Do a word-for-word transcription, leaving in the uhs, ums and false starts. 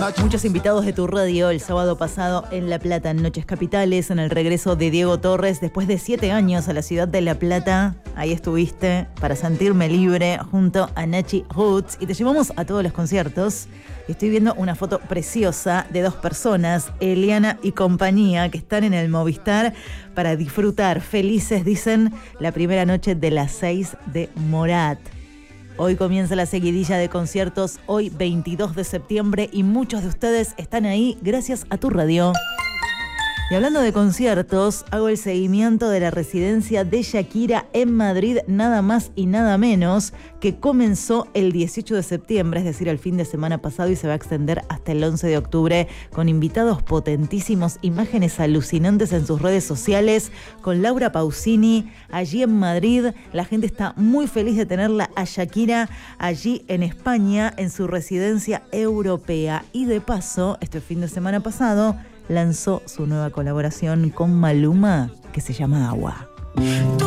Muchos invitados de tu radio el sábado pasado en La Plata, en Noches Capitales, en el regreso de Diego Torres después de siete años a la ciudad de La Plata. Ahí estuviste para sentirme libre junto a Nachi Roots y te llevamos a todos los conciertos. Estoy viendo una foto preciosa de dos personas, Eliana y compañía, que están en el Movistar para disfrutar felices, dicen, la primera noche de las seis de Morat. Hoy comienza la seguidilla de conciertos, hoy veintidós de septiembre, y muchos de ustedes están ahí gracias a tu radio. Y hablando de conciertos, hago el seguimiento de la residencia de Shakira en Madrid, nada más y nada menos, que comenzó el dieciocho de septiembre, es decir, el fin de semana pasado, y se va a extender hasta el once de octubre, con invitados potentísimos, imágenes alucinantes en sus redes sociales, con Laura Pausini allí en Madrid. La gente está muy feliz de tenerla a Shakira allí en España, en su residencia europea. Y de paso, este fin de semana pasado, lanzó su nueva colaboración con Maluma, que se llama Agua.